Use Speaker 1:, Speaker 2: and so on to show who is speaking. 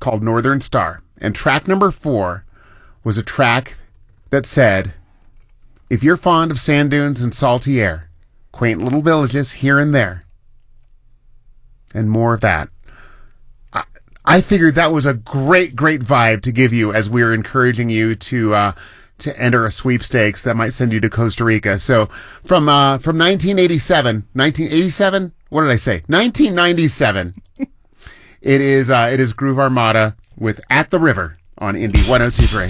Speaker 1: called Northern Star. And track number 4 was a track that said, if you're fond of sand dunes and salty air, quaint little villages here and there, and more of that. I figured that was a great vibe to give you as we were encouraging you to enter a sweepstakes that might send you to Costa Rica. So from 1987, what did I say? 1997. It is Groove Armada with At the River on Indie 102.3.